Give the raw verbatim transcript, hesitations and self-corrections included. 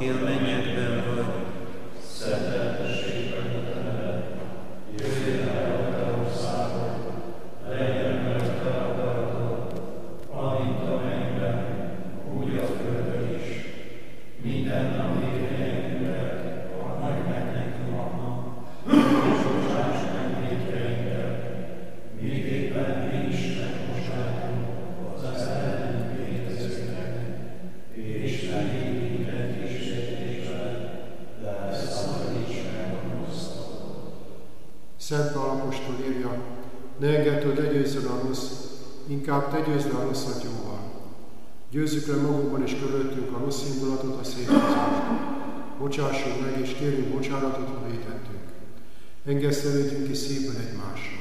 aki a mennyekben vagy. Szenteltessék meg a te neved, jöjjön el a te országod, legyen meg a te akaratod, amint a mennyben, úgy a földön is. Minden napi kenyerünket add meg nekünk ma, és bocsáss meg vétkeinket, miképpen mi is megbocsátunk az ellenünk vétkezőknek, és ne vigy minket kísértésbe, de szabadíts meg a gonosztól. Szent Pál apostol írja, ne engedd, hogy legyőzzön a rossz, inkább te győzd le a rosszat jóval. Győzzük le magunkban és körülöttünk a rossz indulatot, a széthozást. Bocsássunk meg és kérjünk bocsánatot, ha vétettünk. Engesztelődjünk ki szívből egymásra.